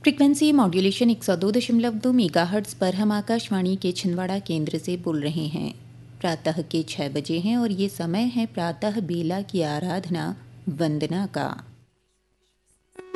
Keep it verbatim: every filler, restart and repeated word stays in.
Frequency modulation एक सौ दो दशमलव दो मेगाहर्ट्ज़ पर हम आकाशवाणी के छिंदवाड़ा केंद्र से बोल रहे हैं। प्रातः के छः बजे हैं और ये समय है प्रातः बेला की आराधना वंदना का।